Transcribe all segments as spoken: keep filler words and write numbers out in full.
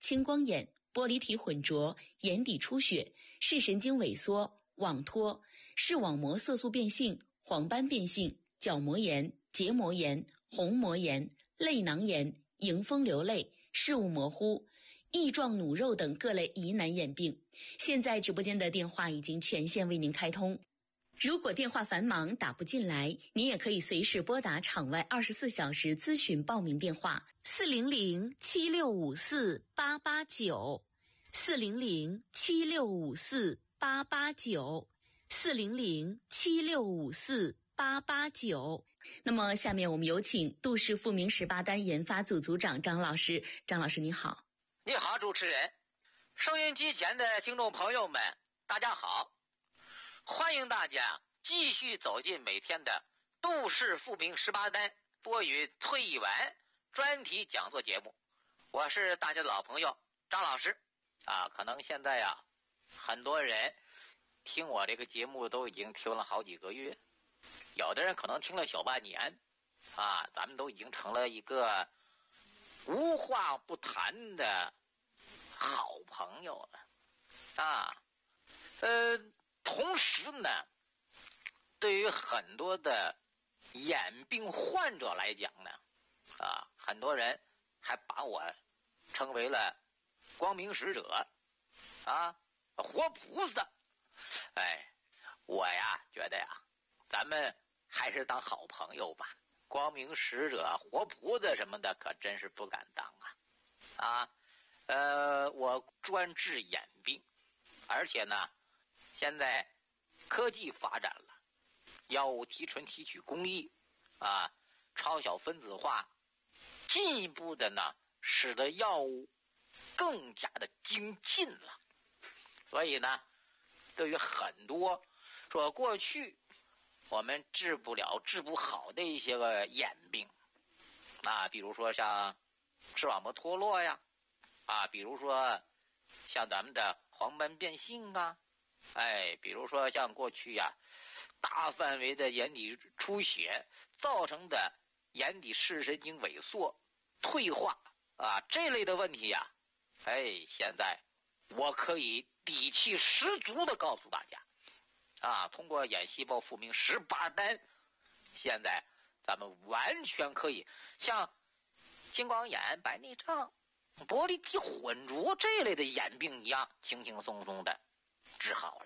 青光眼、玻璃体混浊、眼底出血、视神经萎缩、网脱、视网膜色素变性、黄斑变性、角膜炎、结膜炎、虹膜炎、泪囊炎、迎风流泪、视物模糊、翼状弩肉等各类疑难眼病。现在直播间的电话已经全线为您开通，如果电话繁忙打不进来，您也可以随时拨打场外二十四小时咨询报名电话四零零七六五四八八九，四零零七六五四八八九，四零零七六五四八八九。那么下面我们有请杜氏复明十八单研发组组长张老师。张老师你好。 你好，主持人，收音机前的听众朋友们大家好，欢迎大家继续走进每天的杜氏复明十八单播语退役完专题讲座节目。我是大家的老朋友张老师啊。可能现在呀，很多人听我这个节目都已经听了好几个月，有的人可能听了小半年啊。咱们都已经成了一个无话不谈的好朋友了啊。呃，同时呢，对于很多的眼病患者来讲呢，啊，很多人还把我称为了光明使者啊，活菩萨。哎，我呀觉得呀，咱们还是当好朋友吧。光明使者、活菩萨什么的，可真是不敢当啊！啊，呃，我专治眼病，而且呢，现在科技发展了，药物提纯提取工艺啊，超小分子化，进一步的呢，使得药物更加的精进了。所以呢，对于很多说过去我们治不了、治不好的一些个眼病啊，比如说像视网膜脱落呀，啊，比如说像咱们的黄斑变性啊，哎，比如说像过去呀大范围的眼底出血造成的眼底视神经萎缩、退化啊这类的问题呀，哎，现在我可以底气十足的告诉大家。啊，通过眼细胞复明十八单，现在咱们完全可以像青光眼、白内障、玻璃体混浊这类的眼病一样，轻轻松松的治好了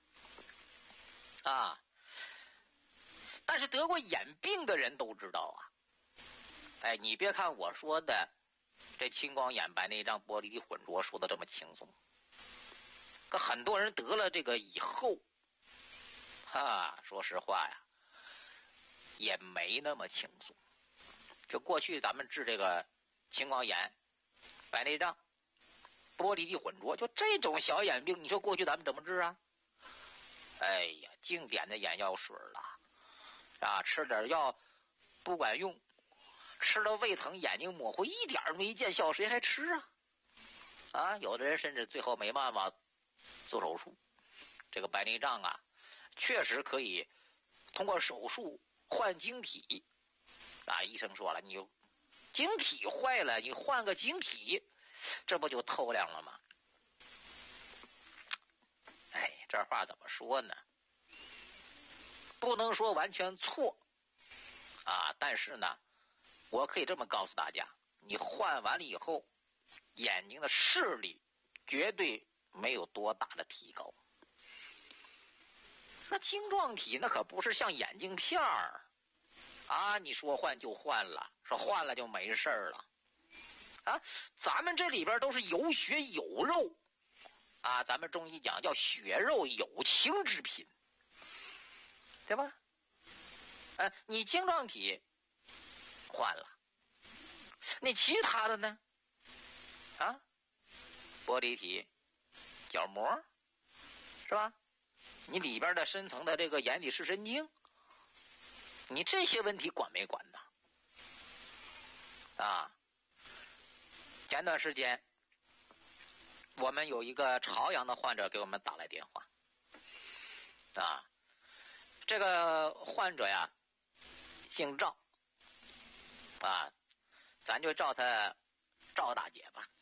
啊。但是得过眼病的人都知道啊，哎，你别看我说的这青光眼、白内障、玻璃体混浊说的这么轻松，可很多人得了这个以后啊，说实话呀，也没那么轻松。就过去咱们治这个青光眼、白内障、玻璃体混浊，就这种小眼病，你说过去咱们怎么治啊？哎呀，经典的眼药水了啊，吃点药不管用，吃了胃疼、眼睛模糊，一点没见效，谁还吃啊？啊，有的人甚至最后没办法做手术。这个白内障啊，确实可以通过手术换晶体啊，医生说了，你晶体坏了，你换个晶体，这不就透亮了吗？哎，这话怎么说呢？不能说完全错啊，但是呢，我可以这么告诉大家，你换完了以后，眼睛的视力绝对没有多大的提高。那晶状体那可不是像眼镜片儿啊，你说换就换了，说换了就没事了啊。咱们这里边都是有血有肉啊，咱们中医讲叫血肉有情之品，对吧？呃、啊，你晶状体换了，那其他的呢？啊，玻璃体、角膜，是吧？你里边的深层的这个眼底视神经，你这些问题管没管呢？啊，前段时间我们有一个朝阳的患者给我们打来电话啊，这个患者呀姓赵啊，咱就叫他赵大姐吧。